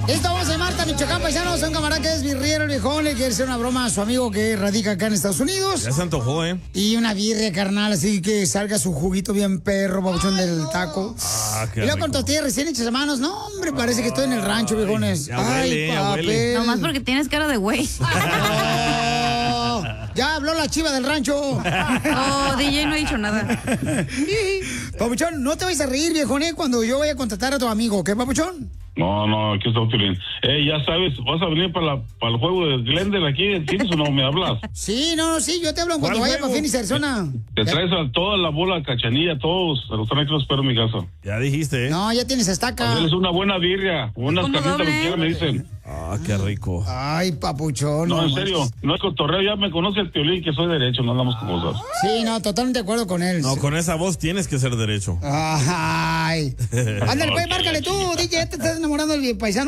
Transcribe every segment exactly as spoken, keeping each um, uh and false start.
Listo, vamos a Marta, Michoacán, paisanos. Un camarada que es birriero, el viejón, le quiere hacer una broma a su amigo que radica acá en Estados Unidos. Ya se antojó, ¿eh? Y una birria, carnal, así que salga su juguito bien perro, babuchón del taco. Ah, qué Y luego rico. con tortillas recién hechas a manos. No, hombre, parece que estoy en el rancho, viejones. ya huele, Ay, ya huele. papel. Nomás porque tienes cara de güey. Oh, ya habló la chiva del rancho. Oh, D J no ha dicho nada. Papuchón, no te vayas a reír, viejón, ¿eh? Cuando yo vaya a contratar a tu amigo, ¿qué, Papuchón? No, no, aquí está Piolín. Eh, ya sabes, ¿vas a venir para, la, para el juego de Glendale aquí? ¿Tienes o no me hablas? Sí, no, sí, yo te hablo cuando ¿Cuál vaya juego? para Phoenix, Arizona. Te traes a toda la bola Cachanilla, todos. A los tres que los espero en mi casa. Ya dijiste, ¿eh? No, ya tienes estaca. Hacerles una buena birria, unas ¿Cómo carnitas, lo que doble? quieran, me dicen. Ah, qué rico. Ay, Papuchón. No, en manches. serio, no es cotorreo, ya me conoce el Piolín, que soy derecho, no andamos con cosas. Sí, no, totalmente de acuerdo con él. No, con esa voz tienes que ser derecho. Ay. Ándale, pues, Ok. márcale tú, D J, te estás enamorando del paisano.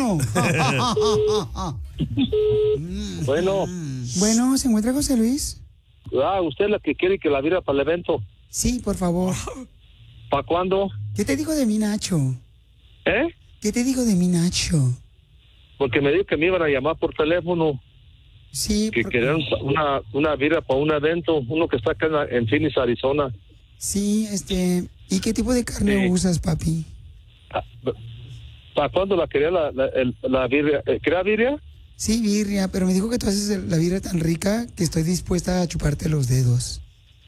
Bueno, Bueno, ¿se encuentra José Luis? ah, usted es la que quiere que la vira para el evento. Sí, por favor. ¿Para cuándo? ¿Qué te digo de mi Nacho? ¿Eh? ¿Qué te digo de mi Nacho? Porque me dijo que me iban a llamar por teléfono, Sí, que porque- querían una, una vira para un evento, uno que está acá en, la- en Phoenix, Arizona. sí, este... ¿Y qué tipo de carne Sí. usas, papi? ¿Para cuándo la quería la, la, el- la birria? Eh, ¿Quería birria? Sí, birria, pero me dijo que tú haces el- la birria tan rica que estoy dispuesta a chuparte los dedos.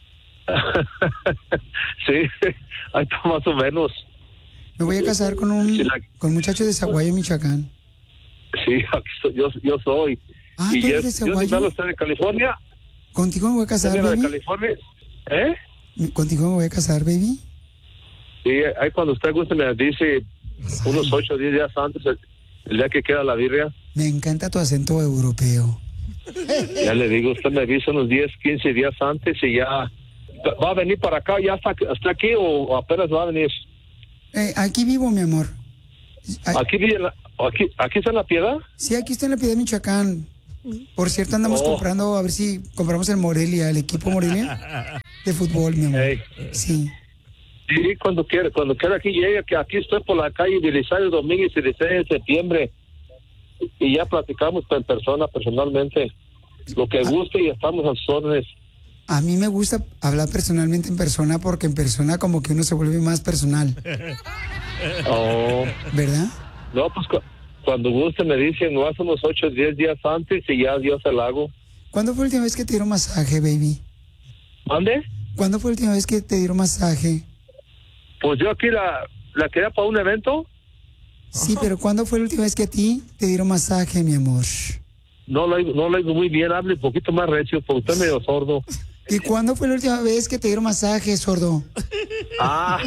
Sí, ahí está más o menos. Me voy a casar con un, Sí, la- con un muchacho de Zaguayo, Michoacán. Sí, aquí soy- yo, yo soy. Ah, y ¿tú eres yo, de yo Zaguayo? si me hablo usted de California. ¿Contigo me voy a ¿Usted casar, viene de baby? California? ¿Eh? ¿Contigo me voy a casar, baby? Sí, ahí cuando usted guste me dice unos ocho o diez días antes, el, el día que queda la birria. Me encanta tu acento europeo. Ya le digo, usted me avisa unos diez, quince días antes y ya... ¿Va a venir para acá? ¿Ya está, está aquí o apenas va a venir? Eh, aquí vivo, mi amor. Ay, ¿Aquí, vive la- aquí, aquí está en La Piedad? sí, aquí está en la Piedad, Michoacán. Por cierto, andamos Oh. comprando, a ver si compramos el Morelia, el equipo Morelia de fútbol, mi amor. Ey. Sí. Sí, cuando quiera, cuando quiera aquí llegue, que aquí estoy por la calle Belisario Domínguez y dieciséis de septiembre. Y ya platicamos en persona, personalmente, lo que guste y estamos a sus órdenes. A mí me gusta hablar personalmente en persona porque en persona como que uno se vuelve más personal, Oh, ¿verdad? no, pues cu- cuando guste me dicen, no hace unos ocho o diez días antes y ya Dios el hago. ¿Cuándo fue la última vez que te dieron masaje, baby? ¿Mande? ¿Cuándo fue la última vez que te dieron masaje? Pues yo aquí la, la quería para un evento. Sí, pero ¿cuándo fue la última vez que a ti te dieron masaje, mi amor? No lo oigo, no lo oigo muy bien, hable un poquito más recio, porque usted es medio sordo. ¿Y cuándo fue la última vez que te dieron masaje, sordo? Ah.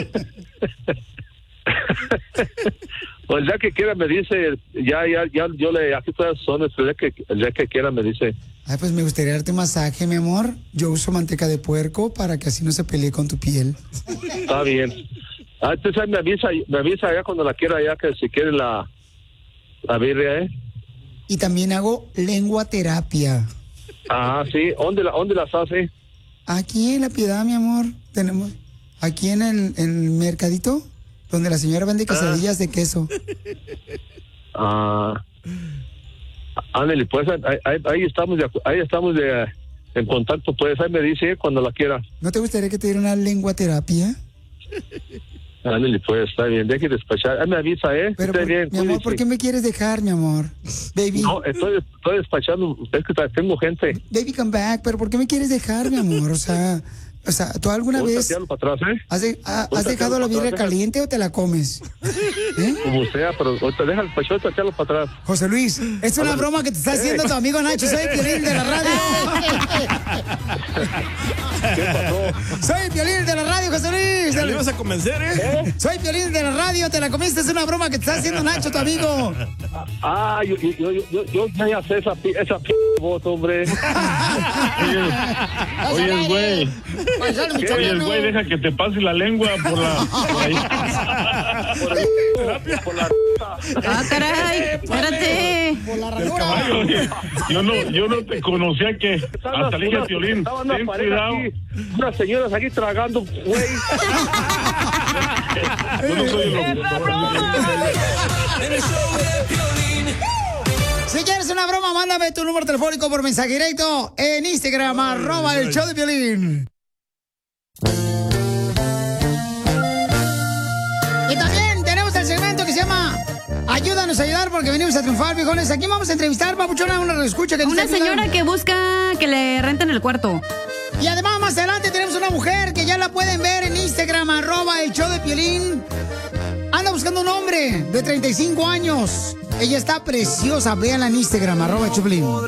Pues ya que quiera me dice, ya, ya, ya, yo le, aquí todas son, el día que, el día que quiera me dice. Ay, pues me gustaría darte un masaje, mi amor. Yo uso manteca de puerco para que así no se pelee con tu piel. Está bien. Ah, entonces ahí me avisa, me avisa ya cuando la quiera, ya que si quiere la, la birria, ¿eh? Y también hago lengua terapia. Ah, sí, ¿dónde, la, dónde las hace? Aquí en La Piedad, mi amor, tenemos... Aquí en el, en el mercadito, donde la señora vende quesadillas de queso. Ah, ándale, pues ahí, ahí, ahí estamos, de, acu- ahí estamos de, en contacto, pues ahí me dice cuando la quiera. ¿No te gustaría que te diera una lengua terapia? Ándale, pues está bien, deje de despachar. Ahí me avisa, ¿eh? Pero, Esté por- bien, mi amor, cuídese. ¿por qué me quieres dejar, mi amor? Baby, No, estoy, estoy despachando, es que tengo gente. baby, come back. ¿Pero por qué me quieres dejar, mi amor? O sea, o sea, ¿tú alguna Voy a vez tatearlo para atrás, ¿eh? has, de- ha- Voy a has dejado la tatearlo para birria atrás, caliente o te la comes? ¿Eh? Como sea, pero ahorita deja el despachar y tatearlo para atrás. José Luis, es una broma que te está haciendo tu amigo Nacho. Soy Piolín de la radio. ¿Qué pasó? Soy Piolín de la radio, José Luis. Ya le ibas a convencer, ¿eh? Soy Piolín de la radio, te la comiste, es una broma que te está haciendo Nacho, tu amigo. Ah, yo, yo, yo, yo, yo ya ya sé esa, pi- esa p voz, hombre. Oye, güey. Paisano Oye, michoacano. güey, deja que te pase la lengua por la... por ahí. Por, el, por la... Ah, caray, espérate. Por la El ranura. caballo, oye, yo no, yo no te conocía que hasta le dije a Piolín, Estaba una ten pareja cuidado. aquí, unas señoras aquí tragando, güey. Yo no soy el locutor. En el show de Piolín. una broma, mándame tu número telefónico por mensaje directo en Instagram, ay, arroba ay. el show de Piolín. Y también tenemos el segmento que se llama Ayúdanos a ayudar porque venimos a triunfar, viejones. Aquí vamos a entrevistar, papuchona, una escucha que Una señora que busca que le renten el cuarto. Y además más adelante tenemos una mujer que ya la pueden ver en Instagram, arroba el show de Piolín. Anda buscando un hombre de treinta y cinco años. Ella está preciosa, véanla en Instagram, arroba el show de Piolín.